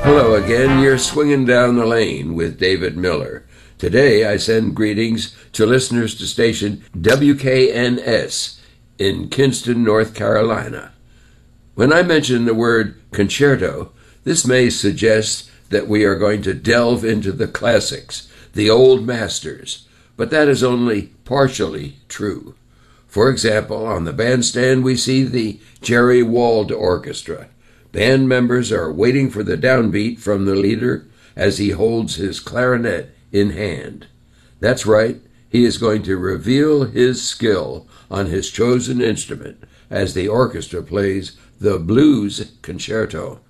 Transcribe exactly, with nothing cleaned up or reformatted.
Hello again, you're swinging down the lane with David Miller. Today I send greetings to listeners to station W K N S in Kinston, North Carolina. When I mention the word concerto, this may suggest that we are going to delve into the classics, the old masters, but that is only partially true. For example, on the bandstand we see the Jerry Wald Orchestra. Band members are waiting for the downbeat from the leader as he holds his clarinet in hand. That's right, he is going to reveal his skill on his chosen instrument as the orchestra plays the Blues Concerto.